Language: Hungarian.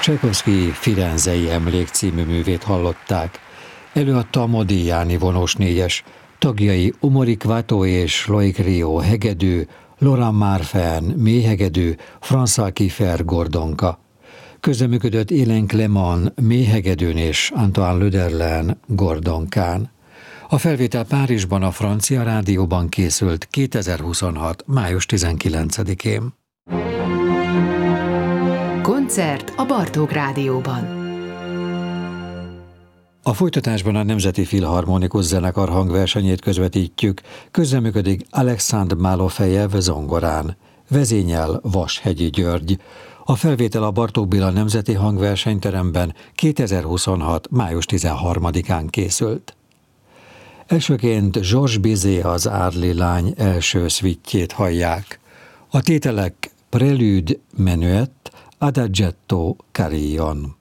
Csajkovszky Firenzei emlék című művét hallották. Előadta a Modigliani vonós négyes, tagjai Umorik Watteau és Loic Rio hegedű, Laurent Marfen mélyhegedű, François Kiefer gordonka. Közreműködött Hélène Clément mélyhegedűn és Antoine Lederlen gordonkán. A felvétel Párizsban a Francia Rádióban készült 2026. május 19-én. Koncert a Bartók Rádióban. A folytatásban a Nemzeti Filharmonikus Zenekar hangversenyét közvetítjük, közreműködik Alexandr Malofejev zongorán, vezényel Vashegyi György. A felvétel a Bartók Béla Nemzeti Hangversenyteremben 2026. május 13-án készült. Elsőként Georges Bizet az Árli lány első szvittjét hallják. A tételek Prelude Menuet, Adagietto Carillon.